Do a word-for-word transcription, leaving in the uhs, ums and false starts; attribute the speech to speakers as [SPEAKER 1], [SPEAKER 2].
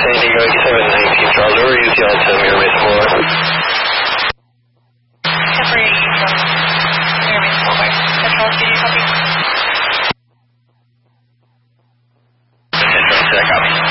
[SPEAKER 1] San Diego eighty-seven nineteen Charles, over U T L ten, airbase four.
[SPEAKER 2] Temporary from airbase four, Charles, did you copy?
[SPEAKER 1] Central, copy.